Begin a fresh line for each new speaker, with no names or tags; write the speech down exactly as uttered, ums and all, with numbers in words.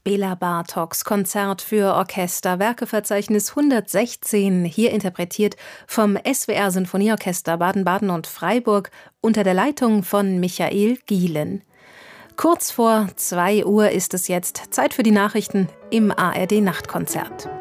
Bela Bartoks Konzert für Orchester, Werkeverzeichnis hundertsechzehn, hier interpretiert vom S W R Sinfonieorchester Baden-Baden und Freiburg unter der Leitung von Michael Gielen. Kurz vor zwei Uhr ist es jetzt Zeit für die Nachrichten im A R D Nachtkonzert.